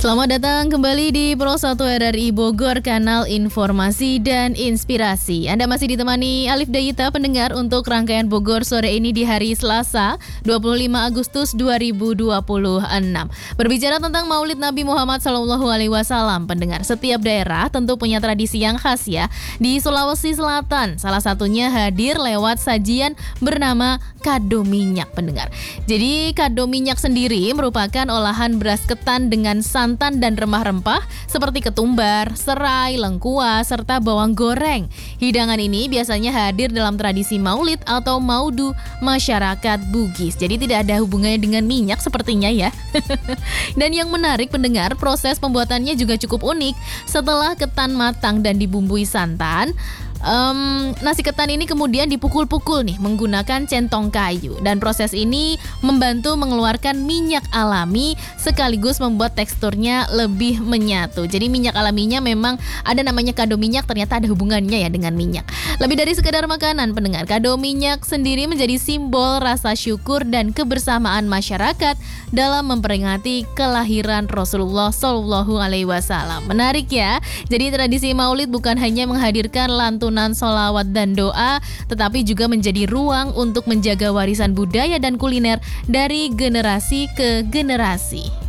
Selamat datang kembali di Pro 1 RRI Bogor, kanal informasi dan inspirasi. Anda masih ditemani Alif Dayita, pendengar, untuk rangkaian Bogor sore ini di hari Selasa 25 Agustus 2026. Berbicara tentang Maulid Nabi Muhammad SAW, pendengar, setiap daerah tentu punya tradisi yang khas ya. Di Sulawesi Selatan, salah satunya hadir lewat sajian bernama kado minyak, pendengar. Jadi kado minyak sendiri merupakan olahan beras ketan dengan santan dan rempah-rempah seperti ketumbar, serai, lengkuas, serta bawang goreng. Hidangan ini biasanya hadir dalam tradisi maulid atau maudu masyarakat Bugis. Jadi tidak ada hubungannya dengan minyak sepertinya ya. Dan yang menarik, pendengar, proses pembuatannya juga cukup unik. Setelah ketan matang dan dibumbui santan, nasi ketan ini kemudian dipukul-pukul nih menggunakan centong kayu, dan proses ini membantu mengeluarkan minyak alami sekaligus membuat teksturnya lebih menyatu. Jadi minyak alaminya memang ada, namanya kado minyak, ternyata ada hubungannya ya dengan minyak. Lebih dari sekadar makanan, pendengar, kado minyak sendiri menjadi simbol rasa syukur dan kebersamaan masyarakat dalam memperingati kelahiran Rasulullah SAW. Menarik ya. Jadi tradisi maulid bukan hanya menghadirkan lantunan sholawat dan doa, tetapi juga menjadi ruang untuk menjaga warisan budaya dan kuliner dari generasi ke generasi.